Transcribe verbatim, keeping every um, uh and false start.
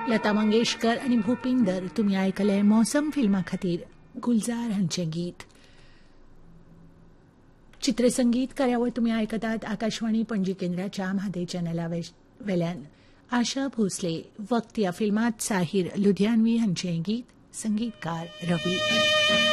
लता मंगेशकर आणि भूपिंदर तुम्ही ऐकलंय मौसम फिल्मा खातीर गुलजार हांचें गीत. चित्रसंगीत कार्यावळ तुम्ही ऐकतात आकाशवाणी पणजी केंद्राच्या म्हादे चॅनला वेल्यान. आशा भोसले वक्त या फिल्मात साहिर लुधियानवी हांचें गीत, संगीतकार रवी.